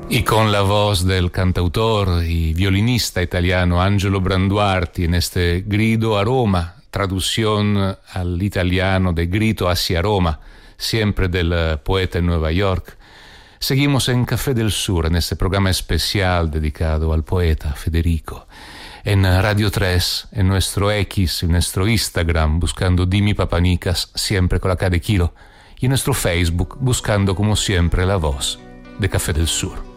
Y con la voz del cantautor y violinista italiano Angelo Branduarti en este Grido a Roma, traducción al italiano de Grito hacia Roma, siempre del poeta en Nueva York. Seguimos en Café del Sur, en este programa especial dedicado al poeta Federico. En Radio 3, en nuestro X, en nuestro Instagram, buscando Dimi Papanicas, siempre con la K de kilo, y en nuestro Facebook, buscando como siempre la voz de Café del Sur.